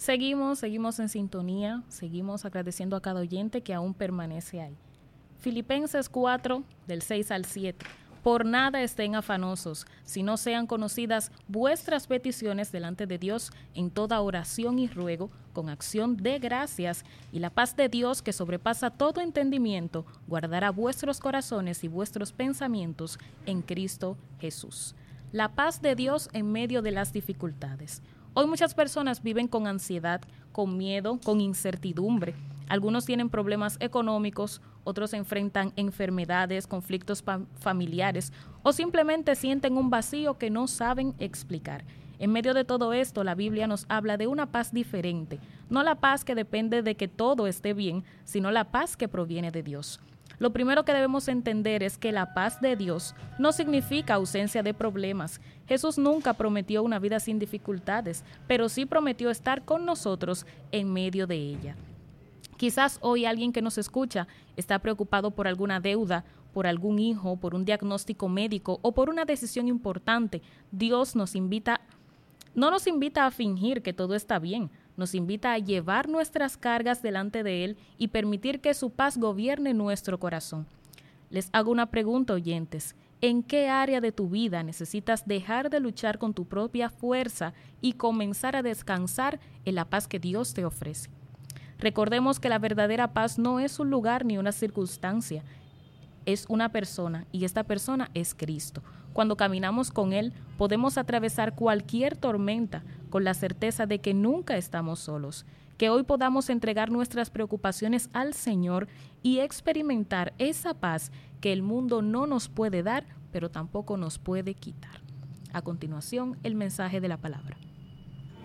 Seguimos en sintonía, seguimos agradeciendo a cada oyente que aún permanece ahí. Filipenses 4, del 6 al 7. Por nada estén afanosos, sino sean conocidas vuestras peticiones delante de Dios en toda oración y ruego, con acción de gracias, y la paz de Dios, que sobrepasa todo entendimiento, guardará vuestros corazones y vuestros pensamientos en Cristo Jesús. La paz de Dios en medio de las dificultades. Hoy muchas personas viven con ansiedad, con miedo, con incertidumbre. Algunos tienen problemas económicos, otros enfrentan enfermedades, conflictos familiares o simplemente sienten un vacío que no saben explicar. En medio de todo esto, la Biblia nos habla de una paz diferente, no la paz que depende de que todo esté bien, sino la paz que proviene de Dios. Lo primero que debemos entender es que la paz de Dios no significa ausencia de problemas. Jesús nunca prometió una vida sin dificultades, pero sí prometió estar con nosotros en medio de ella. Quizás hoy alguien que nos escucha está preocupado por alguna deuda, por algún hijo, por un diagnóstico médico o por una decisión importante. Dios no nos invita a fingir que todo está bien. Nos invita a llevar nuestras cargas delante de Él y permitir que su paz gobierne nuestro corazón. Les hago una pregunta, oyentes. ¿En qué área de tu vida necesitas dejar de luchar con tu propia fuerza y comenzar a descansar en la paz que Dios te ofrece? Recordemos que la verdadera paz no es un lugar ni una circunstancia, es una persona y esta persona es Cristo. Cuando caminamos con Él, podemos atravesar cualquier tormenta con la certeza de que nunca estamos solos. Que hoy podamos entregar nuestras preocupaciones al Señor y experimentar esa paz que el mundo no nos puede dar, pero tampoco nos puede quitar. A continuación, el mensaje de la palabra.